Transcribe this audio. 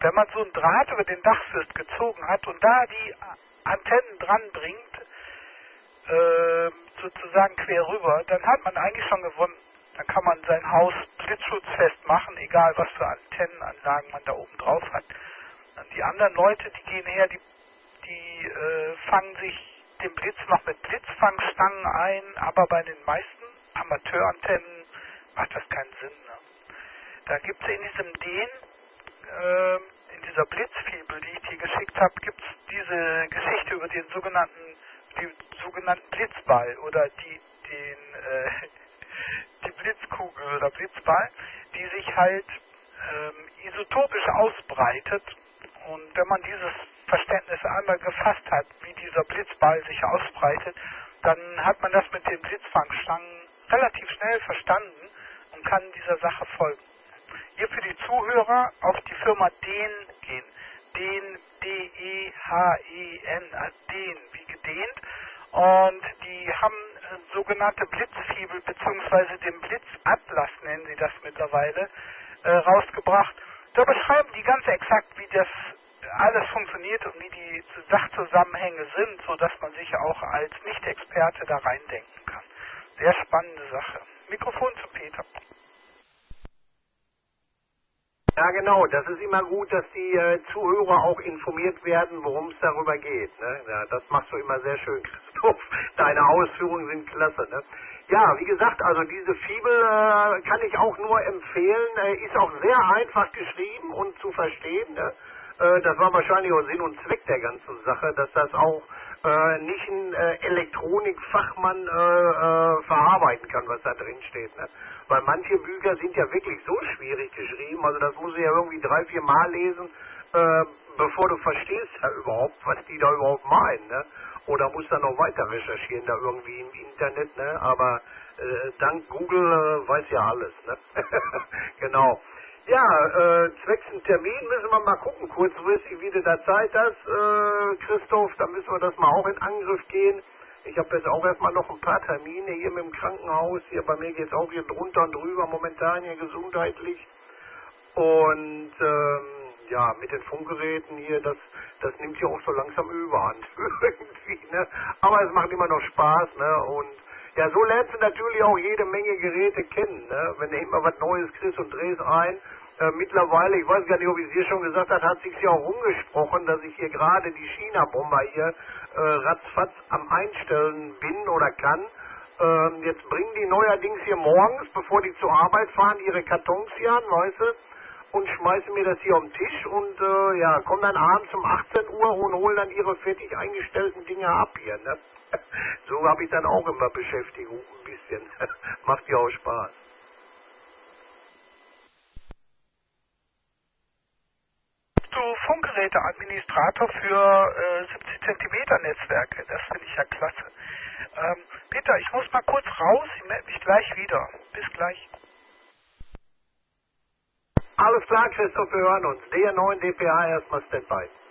Wenn man so einen Draht über den Dachfirst gezogen hat und da die Antennen dran bringt, sozusagen quer rüber, dann hat man eigentlich schon gewonnen. Dann kann man sein Haus blitzschutzfest machen, egal was für Antennenanlagen man da oben drauf hat. Und die anderen Leute, die gehen her, die fangen sich den Blitz noch mit Blitzfangstangen ein, aber bei den meisten Amateurantennen macht das keinen Sinn. Ne? Da gibt es in diesem in dieser Blitzfibel, die ich dir geschickt habe, gibt es diese Geschichte über den sogenannten Blitzball oder die Blitzkugel oder Blitzball, die sich halt isotopisch ausbreitet. Und wenn man dieses Verständnis einmal gefasst hat, wie dieser Blitzball sich ausbreitet, dann hat man das mit den Blitzfangstangen relativ schnell verstanden und kann dieser Sache folgen. Hier für die Zuhörer auf die Firma Dehn gehen. Dehn, D-E-H-E-N, Dehn, wie gedehnt. Und die haben sogenannte Blitzfibel bzw. den Blitzatlas, nennen sie das mittlerweile, rausgebracht. Da beschreiben die ganz exakt, wie das alles funktioniert und wie die Sachzusammenhänge sind, sodass man sich auch als Nicht-Experte da reindenken kann. Sehr spannende Sache. Mikrofon zu Peter. Ja, genau. Das ist immer gut, dass die Zuhörer auch informiert werden, worum es darüber geht. Ne? Ja, das machst du immer sehr schön, Christoph. Deine Ausführungen sind klasse. Ne? Ja, wie gesagt, also diese Fibel kann ich auch nur empfehlen. Ist auch sehr einfach geschrieben und zu verstehen. Ne? Das war wahrscheinlich auch Sinn und Zweck der ganzen Sache, dass das auch nicht ein Elektronikfachmann verarbeiten kann, was da drin steht. Ne? Weil manche Bücher sind ja wirklich so schwierig geschrieben, also das muss ich ja irgendwie 3-4 Mal lesen, bevor du verstehst ja überhaupt, was die da überhaupt meinen. Ne? Oder musst dann noch weiter recherchieren da irgendwie im Internet, ne? Aber dank Google weiß ja alles. Ne? Genau. Ja, zwecks einen Termin müssen wir mal gucken, kurzfristig, wie du da Zeit hast, Christoph, da müssen wir das mal auch in Angriff gehen. Ich habe jetzt auch erstmal noch ein paar Termine hier mit dem Krankenhaus, hier bei mir geht es auch hier drunter und drüber momentan hier gesundheitlich. Und ja, mit den Funkgeräten hier, das nimmt hier auch so langsam überhand irgendwie, ne? Aber es macht immer noch Spaß, ne? Und ja, so lernst du natürlich auch jede Menge Geräte kennen, ne? Wenn du immer was Neues kriegst und drehst ein. Mittlerweile, ich weiß gar nicht, ob ich es dir schon gesagt habe, hat sich ja auch rumgesprochen, dass ich hier gerade die China-Bomber hier ratzfatz am Einstellen bin oder kann. Jetzt bringen die neuerdings hier morgens, bevor die zur Arbeit fahren, ihre Kartons hier an, weißt du, und schmeißen mir das hier auf den Tisch und ja, kommen dann abends um 18 Uhr und holen dann ihre fertig eingestellten Dinge ab hier, ne? So habe ich dann auch immer Beschäftigung ein bisschen. Macht ja auch Spaß. Du Funkgeräteadministrator für 70 Zentimeter Netzwerke, das finde ich ja klasse. Peter, ich muss mal kurz raus, ich melde mich gleich wieder. Bis gleich. Alles klar, Christoph, wir hören uns. DR9 DPA erstmal Standby.